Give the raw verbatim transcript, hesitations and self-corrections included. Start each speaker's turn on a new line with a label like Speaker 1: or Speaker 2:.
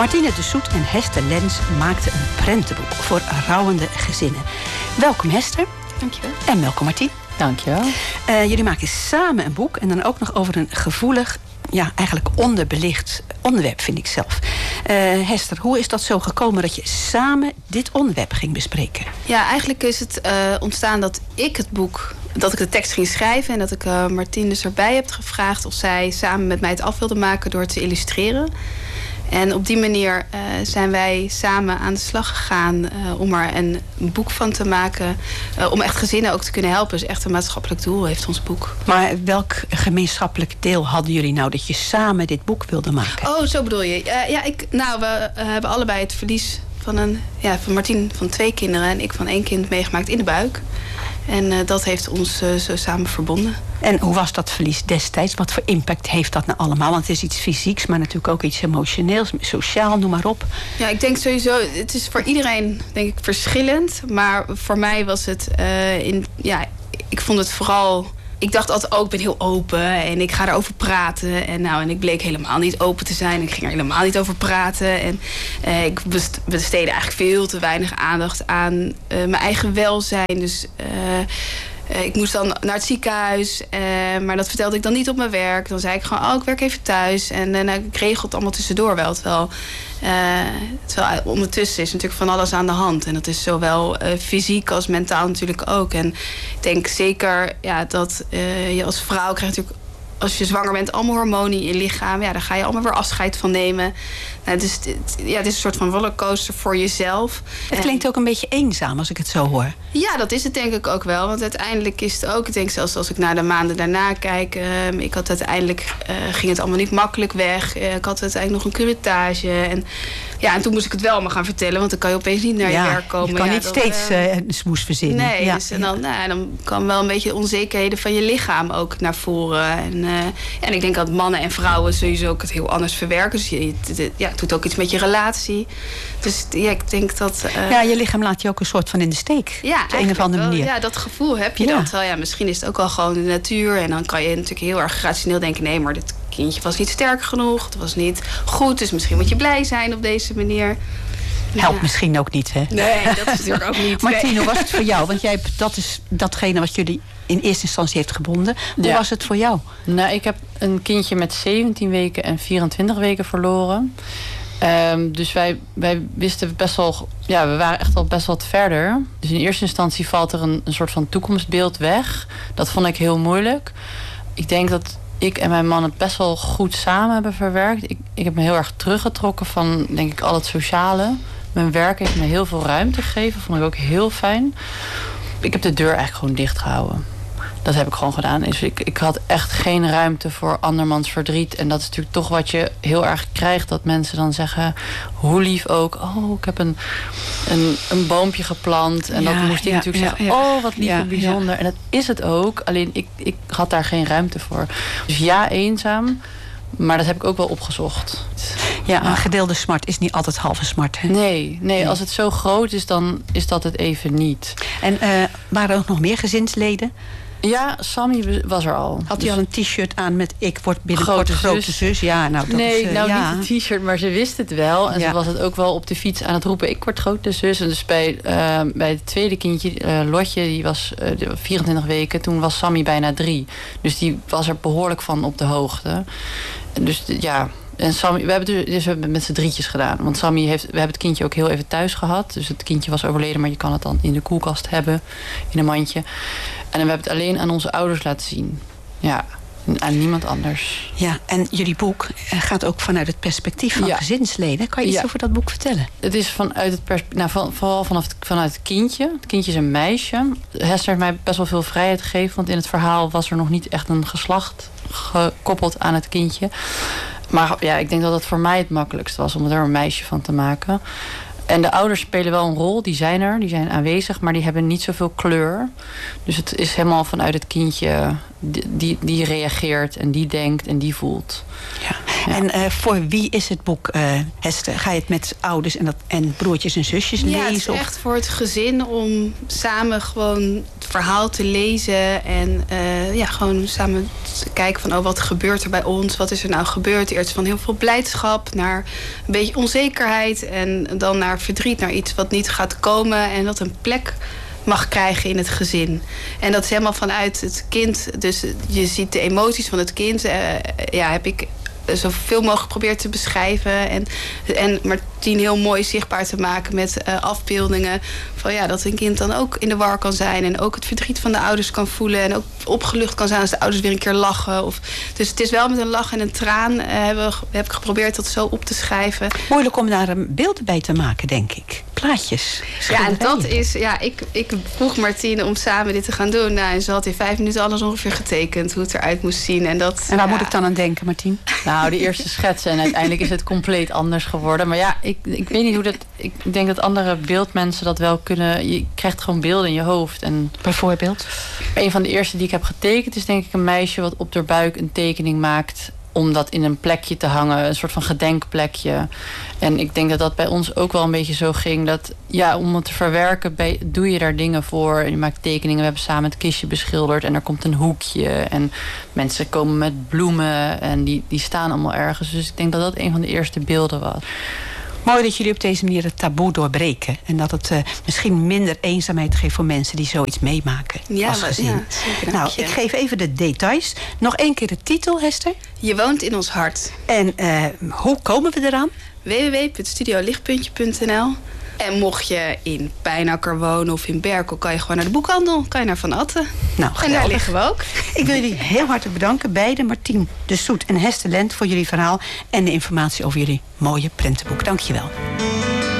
Speaker 1: Martine de Soet en Hester Lens maakten een prentenboek voor rouwende gezinnen. Welkom Hester.
Speaker 2: Dankjewel.
Speaker 1: En welkom Martien.
Speaker 2: Dankjewel.
Speaker 1: Uh, jullie maken samen een boek en dan ook nog over een gevoelig, ja, eigenlijk onderbelicht onderwerp, vind ik zelf. Uh, Hester, hoe is dat zo gekomen dat je samen dit onderwerp ging bespreken?
Speaker 3: Ja, eigenlijk is het uh, ontstaan dat ik het boek, dat ik de tekst ging schrijven en dat ik uh, Martien dus erbij heb gevraagd of zij samen met mij het af wilde maken door te illustreren. En op die manier uh, zijn wij samen aan de slag gegaan uh, om er een boek van te maken. Uh, om echt gezinnen ook te kunnen helpen. Dus echt een maatschappelijk doel heeft ons boek.
Speaker 1: Maar welk gemeenschappelijk deel hadden jullie nou dat je samen dit boek wilde maken?
Speaker 3: Oh, zo bedoel je. Uh, ja, ik, nou, we uh, hebben allebei het verlies van een, ja, van Martien van twee kinderen en ik van één kind meegemaakt in de buik. En uh, dat heeft ons uh, zo samen verbonden.
Speaker 1: En hoe was dat verlies destijds? Wat voor impact heeft dat nou allemaal? Want het is iets fysieks, maar natuurlijk ook iets emotioneels, sociaal, noem maar op.
Speaker 3: Ja, ik denk sowieso, het is voor iedereen denk ik verschillend. Maar voor mij was het, uh, in, ja, ik vond het vooral. Ik dacht altijd, oh, ik ben heel open en ik ga erover praten. En nou, en ik bleek helemaal niet open te zijn. Ik ging er helemaal niet over praten. En uh, ik besteedde eigenlijk veel te weinig aandacht aan uh, mijn eigen welzijn. Dus uh, uh, ik moest dan naar het ziekenhuis. Uh, maar dat vertelde ik dan niet op mijn werk. Dan zei ik gewoon, oh, ik werk even thuis. En uh, ik regel het allemaal tussendoor wel. Terwijl, uh, terwijl ondertussen is natuurlijk van alles aan de hand. En dat is zowel uh, fysiek als mentaal natuurlijk ook. En ik denk zeker ja, dat uh, je als vrouw krijgt natuurlijk, als je zwanger bent, allemaal hormonen in je lichaam. Ja, daar ga je allemaal weer afscheid van nemen. Nou, dus, ja, het is een soort van rollercoaster voor jezelf.
Speaker 1: Het klinkt ook een beetje eenzaam als ik het zo hoor.
Speaker 3: Ja, dat is het denk ik ook wel. Want uiteindelijk is het ook, ik denk zelfs als ik naar de maanden daarna kijk. Uh, ik had uiteindelijk, uh, ging het allemaal niet makkelijk weg. Uh, ik had uiteindelijk nog een curettage. En, ja, en toen moest ik het wel maar gaan vertellen. Want dan kan je opeens niet naar
Speaker 1: ja,
Speaker 3: je werk komen.
Speaker 1: Je kan
Speaker 3: ja,
Speaker 1: niet
Speaker 3: dat,
Speaker 1: steeds uh, een smoes verzinnen.
Speaker 3: Nee,
Speaker 1: ja.
Speaker 3: dus, en dan, nou, dan kan wel een beetje de onzekerheden van je lichaam ook naar voren. En, uh, en ik denk dat mannen en vrouwen sowieso ook het heel anders verwerken. Dus je, het, ja, het doet ook iets met je relatie. Dus ja, ik denk dat. Uh,
Speaker 1: ja, je lichaam laat je ook een soort van in de steek.
Speaker 3: Ja,
Speaker 1: op een of andere manier.
Speaker 3: Wel, ja, dat gevoel heb je
Speaker 1: ja.
Speaker 3: dan. Terwijl ja, misschien is het ook wel gewoon de natuur. En dan kan je natuurlijk heel erg rationeel denken, nee, maar dit kindje was niet sterk genoeg. Het was niet goed. Dus misschien moet je blij zijn op deze manier.
Speaker 1: Helpt
Speaker 3: ja.
Speaker 1: misschien ook niet, hè?
Speaker 3: Nee, dat is natuurlijk ook niet.
Speaker 1: Martien, hoe was het voor jou? Want jij, dat is datgene wat jullie in eerste instantie heeft gebonden. Hoe ja. was het voor jou?
Speaker 2: Nou, ik heb een kindje met zeventien weken en vierentwintig weken verloren. Um, dus wij, wij wisten best wel, ja, we waren echt al best wat verder. Dus in eerste instantie valt er een, een soort van toekomstbeeld weg. Dat vond ik heel moeilijk. Ik denk dat ik en mijn man het best wel goed samen hebben verwerkt. Ik, ik heb me heel erg teruggetrokken van, denk ik, al het sociale. Mijn werk heeft me heel veel ruimte gegeven. Vond ik ook heel fijn. Ik heb de deur eigenlijk gewoon dicht gehouden. Dat heb ik gewoon gedaan. Dus ik, ik had echt geen ruimte voor andermans verdriet. En dat is natuurlijk toch wat je heel erg krijgt. Dat mensen dan zeggen, hoe lief ook. Oh, ik heb een, een, een boompje geplant. En ja, dat moest ik ja, natuurlijk ja, zeggen. Ja, oh, wat lief ja, en bijzonder. Ja. En dat is het ook. Alleen ik, ik had daar geen ruimte voor. Dus ja, eenzaam. Maar dat heb ik ook wel opgezocht.
Speaker 1: Ja, maar gedeelde smart is niet altijd halve smart, hè?
Speaker 2: Nee, nee, nee, als het zo groot is, dan is dat het even niet.
Speaker 1: En uh, waren er ook nog meer gezinsleden?
Speaker 2: Ja, Sammy was er al.
Speaker 1: Had
Speaker 2: dus
Speaker 1: hij al een t-shirt aan met ik word binnenkort
Speaker 2: grote,
Speaker 1: grote
Speaker 2: zus.
Speaker 1: zus? Ja, nou, dat
Speaker 2: nee,
Speaker 1: is, uh,
Speaker 2: nou
Speaker 1: ja.
Speaker 2: niet een t-shirt, maar ze wist het wel. En ja. Ze was het ook wel op de fiets aan het roepen, ik word grote zus. En dus bij, uh, bij het tweede kindje, uh, Lotje, die was uh, vierentwintig weken. Toen was Sammy bijna drie. Dus die was er behoorlijk van op de hoogte. Dus ja... En Sammy, we hebben, dus, we hebben met z'n drietjes gedaan. Want Sammy heeft, we hebben het kindje ook heel even thuis gehad. Dus het kindje was overleden, maar je kan het dan in de koelkast hebben. In een mandje. En we hebben het alleen aan onze ouders laten zien. Ja, aan niemand anders.
Speaker 1: Ja, en jullie boek gaat ook vanuit het perspectief van
Speaker 2: ja.
Speaker 1: gezinsleden. Kan je iets ja. over dat boek vertellen?
Speaker 2: Het is vanuit het perspectief, nou, van, vooral vanaf het, vanuit het kindje. Het kindje is een meisje. Hester heeft mij best wel veel vrijheid gegeven. Want in het verhaal was er nog niet echt een geslacht gekoppeld aan het kindje. Maar ja, ik denk dat het voor mij het makkelijkste was om er een meisje van te maken. En de ouders spelen wel een rol, die zijn er, die zijn aanwezig, maar die hebben niet zoveel kleur. Dus het is helemaal vanuit het kindje die, die, die reageert en die denkt en die voelt.
Speaker 1: Ja. Ja. En uh, voor wie is het boek, uh, Hester? Ga je het met ouders en, dat, en broertjes en zusjes
Speaker 3: ja,
Speaker 1: lezen?
Speaker 3: Ja, het is
Speaker 1: of?
Speaker 3: echt voor het gezin om samen gewoon het verhaal te lezen. En uh, ja, gewoon samen te kijken van, oh, wat gebeurt er bij ons? Wat is er nou gebeurd? Eerst van heel veel blijdschap naar een beetje onzekerheid. En dan naar verdriet, naar iets wat niet gaat komen. En wat een plek mag krijgen in het gezin. En dat is helemaal vanuit het kind. Dus je ziet de emoties van het kind. Uh, ja, heb ik zoveel mogelijk geprobeerd te beschrijven. En, en Martien heel mooi zichtbaar te maken met uh, afbeeldingen. Van ja, dat een kind dan ook in de war kan zijn. En ook het verdriet van de ouders kan voelen. En ook opgelucht kan zijn als de ouders weer een keer lachen. Of, dus het is wel met een lach en een traan. Uh, hebben, heb ik geprobeerd dat zo op te schrijven.
Speaker 1: Moeilijk om daar een beeld bij te maken, denk ik. Plaatjes.
Speaker 3: Ja, en dat is... Ja, ik, ik vroeg Martien om samen dit te gaan doen. Nou, en ze had in vijf minuten alles ongeveer getekend. Hoe het eruit moest zien. En, dat,
Speaker 1: en waar
Speaker 3: ja.
Speaker 1: moet ik dan aan denken, Martien?
Speaker 2: Nou, de eerste schetsen. En uiteindelijk is het compleet anders geworden. Maar ja, ik, ik weet niet hoe dat... Ik denk dat andere beeldmensen dat wel kunnen... Je krijgt gewoon beelden in je hoofd. En
Speaker 1: bijvoorbeeld?
Speaker 2: Een van de eerste die ik heb getekend is denk ik een meisje wat op haar buik een tekening maakt om dat in een plekje te hangen, een soort van gedenkplekje. En ik denk dat dat bij ons ook wel een beetje zo ging. Dat ja, om het te verwerken bij, doe je daar dingen voor. En je maakt tekeningen. We hebben samen het kistje beschilderd en er komt een hoekje. En mensen komen met bloemen en die, die staan allemaal ergens. Dus ik denk dat dat een van de eerste beelden was.
Speaker 1: Mooi dat jullie op deze manier het taboe doorbreken. En dat het uh, misschien minder eenzaamheid geeft voor mensen die zoiets meemaken
Speaker 3: ja,
Speaker 1: als gezin.
Speaker 3: Ja, zeker,
Speaker 1: nou, ik geef even de details. Nog één keer de titel, Hester.
Speaker 3: Je woont in ons hart.
Speaker 1: En uh, hoe komen we eraan?
Speaker 3: w w w punt studio lichtpuntje punt n l. En mocht je in Pijnacker wonen of in Berkel, kan je gewoon naar de boekhandel. Kan je naar Van Atten.
Speaker 1: Nou,
Speaker 3: en daar liggen we ook.
Speaker 1: Ik wil jullie heel hartelijk bedanken. Beide, Martien de Soet en Hester Lent, voor jullie verhaal en de informatie over jullie mooie prentenboek. Dank je wel.